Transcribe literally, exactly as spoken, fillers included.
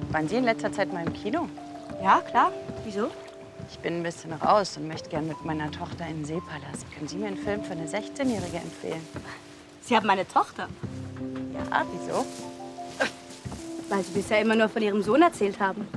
Waren Sie in letzter Zeit mal im Kino? Ja, klar. Wieso? Ich bin ein bisschen raus und möchte gern mit meiner Tochter in den Seepalast. Können Sie mir einen Film für eine sechzehnjährige empfehlen? Sie haben eine Tochter. Ja, wieso? Weil Sie bisher immer nur von Ihrem Sohn erzählt haben.